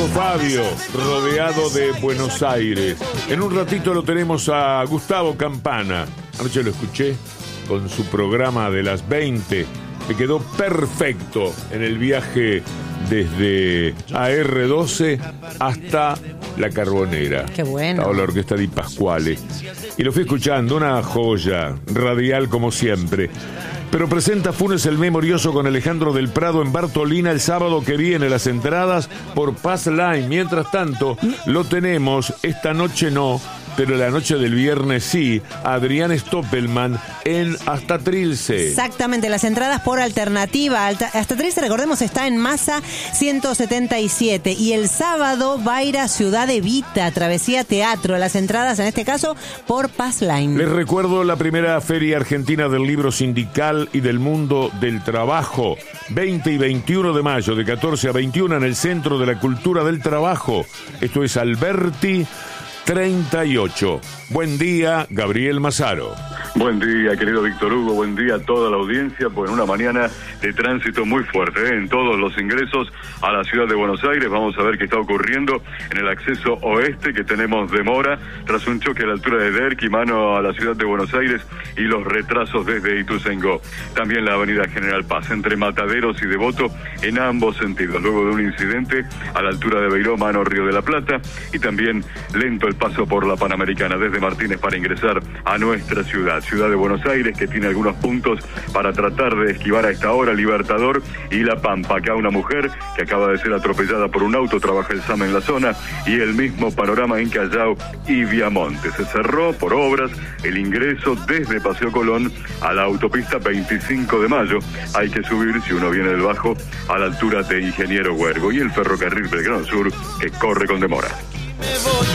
amigo Fabio, rodeado de Buenos Aires. En un ratito lo tenemos a Gustavo Campana. Anoche lo escuché con su programa de las 20. Me quedó perfecto en el viaje desde AR12 hasta La Carbonera. Qué bueno. Estaba la orquesta Di Pasquale. Y lo fui escuchando, una joya, radial como siempre. Pero presenta Funes el Memorioso con Alejandro del Prado en Bartolina el sábado que viene, las entradas por Pass Line. Mientras tanto, lo tenemos, esta noche no, pero la noche del viernes sí, Adrián Stoppelman en Hasta Trilce. Exactamente, las entradas por alternativa. Hasta Trilce, recordemos, está en Massa 177. Y el sábado va a ir a Ciudad Evita, Travesía Teatro. Las entradas, en este caso, por Pass Line. Les recuerdo la primera Feria Argentina del Libro Sindical y del Mundo del Trabajo. 20 y 21 de mayo, de 14 a 21, en el Centro de la Cultura del Trabajo. Esto es Alberti 38. Buen día, Gabriel Mazaro. Buen día, querido Víctor Hugo, buen día a toda la audiencia, pues una mañana de tránsito muy fuerte, en todos los ingresos a la ciudad de Buenos Aires. Vamos a ver qué está ocurriendo en el acceso oeste, que tenemos demora tras un choque a la altura de Derqui, mano a la ciudad de Buenos Aires, y los retrasos desde Ituzaingó. También la avenida General Paz, entre Mataderos y Devoto, en ambos sentidos, luego de un incidente a la altura de Beiró, mano Río de la Plata, y también lento el paso por la Panamericana desde Martínez para ingresar a nuestra ciudad de Buenos Aires, que tiene algunos puntos para tratar de esquivar a esta hora, Libertador y La Pampa. Acá una mujer que acaba de ser atropellada por un auto, trabaja el SAM en la zona, y el mismo panorama en Callao y Viamonte. Se cerró por obras el ingreso desde Paseo Colón a la autopista 25 de mayo. Hay que subir, si uno viene del Bajo, a la altura de Ingeniero Huergo, y el ferrocarril Belgrano Sur, que corre con demora.